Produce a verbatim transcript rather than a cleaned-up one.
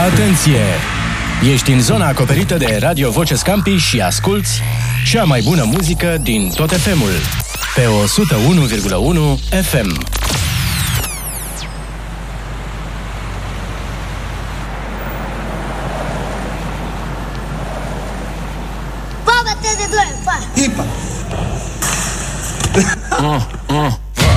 Atenție! Ești în zona acoperită de Radio Voce Scampi și asculți cea mai bună muzică din tot F M-ul pe o sută unu virgulă unu F M. Hipa! Ah, ah.